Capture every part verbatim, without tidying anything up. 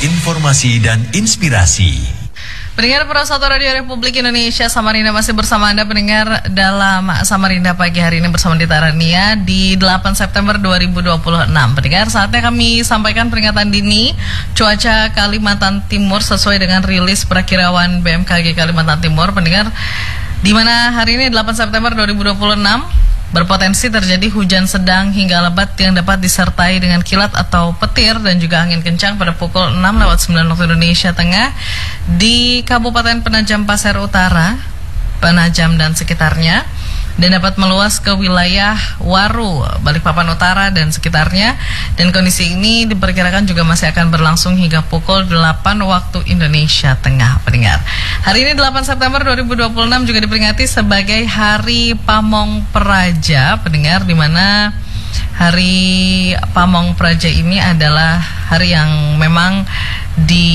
informasi dan inspirasi. Pendengar Pro satu Radio Republik Indonesia Samarinda, masih bersama Anda pendengar dalam Samarinda pagi hari ini bersama Dita Rania di delapan September dua ribu dua puluh enam. Pendengar, saatnya kami sampaikan peringatan dini cuaca Kalimantan Timur sesuai dengan rilis perakirawan B M K G Kalimantan Timur. Pendengar, di mana hari ini delapan September dua ribu dua puluh enam berpotensi terjadi hujan sedang hingga lebat yang dapat disertai dengan kilat atau petir dan juga angin kencang pada pukul enam lewat sembilan waktu Indonesia Tengah di Kabupaten Penajam Pasir Utara, Penajam dan sekitarnya, dan dapat meluas ke wilayah Waru, Balikpapan Utara dan sekitarnya. Dan kondisi ini diperkirakan juga masih akan berlangsung hingga pukul delapan waktu Indonesia Tengah. Pendengar, hari ini delapan September dua ribu dua puluh enam juga diperingati sebagai Hari Pamong Praja. Pendengar, di mana Hari Pamong Praja ini adalah hari yang memang di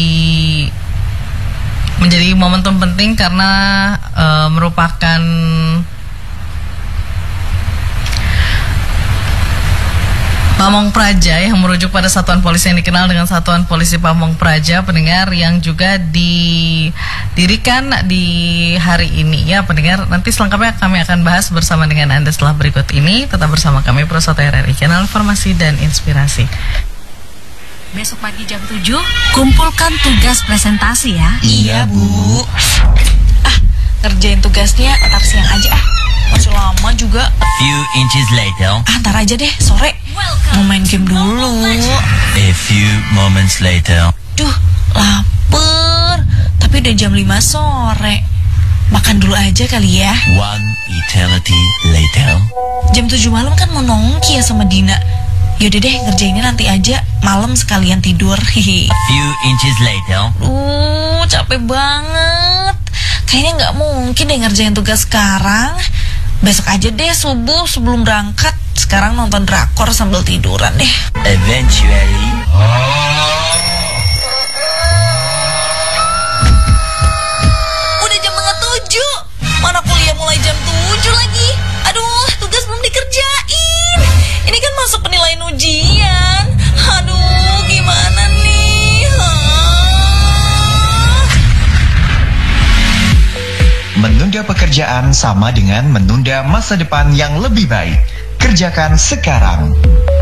menjadi momentum penting karena e, merupakan Pamong Praja yang merujuk pada satuan polisi yang dikenal dengan Satuan Polisi Pamong Praja, pendengar, yang juga didirikan di hari ini ya pendengar. Nanti selengkapnya kami akan bahas bersama dengan Anda setelah berikut ini. Tetap bersama kami Pro satu R R I, Channel Informasi dan Inspirasi. Besok pagi jam tujuh, kumpulkan tugas presentasi ya. Iya, Bu. Ah, ngerjain tugasnya ntar siang aja ah. Masih lama juga. A few inches later. Ah, ntar aja deh, sore. Mau main game dulu. A few moments later. Duh, lapar. Tapi udah jam lima sore. Makan dulu aja kali ya. One eternity later. Jam tujuh malam kan mau nongki ya sama Dina. Yaudah deh, ngerjainnya nanti aja. Malam sekalian tidur. Hihi. A few inches later. Uh, capek banget. Kayaknya nggak mungkin deh ngerjain tugas sekarang. Besok aja deh subuh sebelum berangkat. Sekarang nonton drakor sambil tiduran deh. Eventually. Udah jam setengah tujuh. Mana kuliah mulai jam tujuh lagi. Aduh, tugas belum dikerjain. Ini kan masuk penilaian ujian. Aduh, gimana nih? Hah? Menunda pekerjaan sama dengan menunda masa depan yang lebih baik. Kerjakan sekarang.